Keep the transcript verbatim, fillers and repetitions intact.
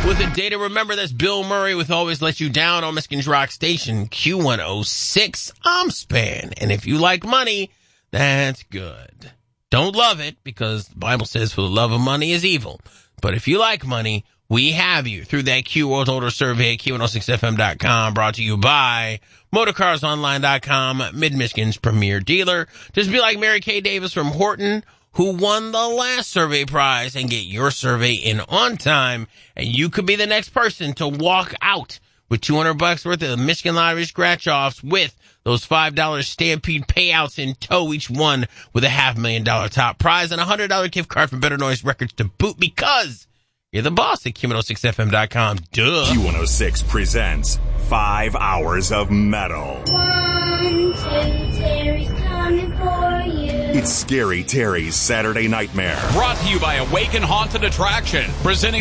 With a data, remember that's Bill Murray with Always Let You Down on Michigan's Rock Station, Q one oh six. I'm Span. And if you like money, that's good. Don't love it, because the Bible says for the love of money is evil. But if you like money, we have you through that Q World Order Survey at Q one oh six F M dot com, brought to you by Motorcars Online dot com, Mid-Michigan's premier dealer. Just be like Mary Kay Davis from Horton, who won the last survey prize, and get your survey in on time, and you could be the next person to walk out with two hundred bucks worth of Michigan Lottery scratch-offs with those five dollar Stampede payouts in tow, each one with a half million dollar top prize and a one hundred dollar gift card from Better Noise Records to boot, because you're the boss at Q one oh six F M dot com. Duh. Q one oh six presents Five Hours of Metal. One, two, Terry's coming for you. It's Scary Terry's Saturday Nightmare. Brought to you by Awaken Haunted Attraction, presenting